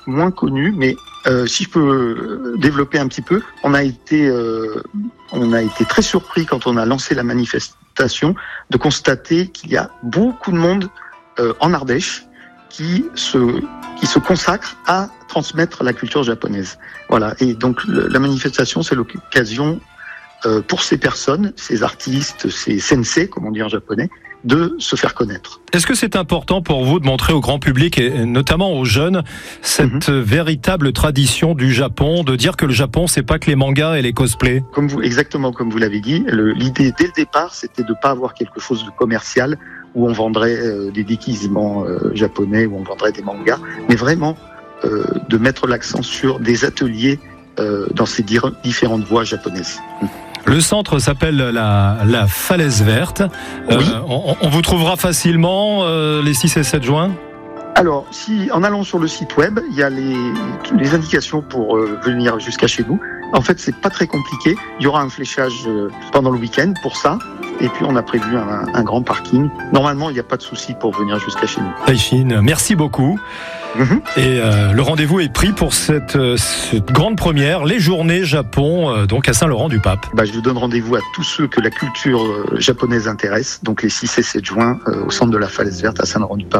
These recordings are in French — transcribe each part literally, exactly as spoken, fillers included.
moins connu, mais euh, si je peux développer un petit peu, on a été, euh, on a été très surpris quand on a lancé la manifestation de constater qu'il y a beaucoup de monde euh, en Ardèche qui se, qui se consacre à transmettre la culture japonaise. Voilà. Et donc le, la manifestation, c'est l'occasion euh, pour ces personnes, ces artistes, ces sensei, comme on dit en japonais, de se faire connaître. Est-ce que c'est important pour vous de montrer au grand public, et notamment aux jeunes, cette mmh. véritable tradition du Japon, de dire que le Japon, c'est pas que les mangas et les cosplays? Comme vous, exactement comme vous l'avez dit, le, l'idée dès le départ, c'était de pas avoir quelque chose de commercial où on vendrait euh, des déguisements euh, japonais, où on vendrait des mangas, mais vraiment euh, de mettre l'accent sur des ateliers euh, dans ces dir- différentes voies japonaises. Mmh. Le centre s'appelle la, la Falaise Verte. Euh, oui. on, on vous trouvera facilement euh, les six et sept juin? Alors, si, en allant sur le site web, il y a les, les indications pour euh, venir jusqu'à chez nous. En fait, c'est pas très compliqué. Il y aura un fléchage euh, pendant le week-end pour ça. Et puis, on a prévu un, un grand parking. Normalement, il n'y a pas de souci pour venir jusqu'à chez nous. Taïchin, merci beaucoup. Mm-hmm. Et euh, le rendez-vous est pris pour cette, euh, cette grande première, les Journées Japon, euh, donc à Saint-Laurent-du-Pape. Bah, je vous donne rendez-vous à tous ceux que la culture euh, japonaise intéresse. Donc, les six et sept juin, euh, au centre de la Falaise Verte à Saint-Laurent-du-Pape.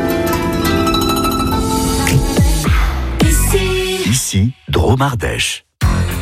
Ici, Drôme Ardèche.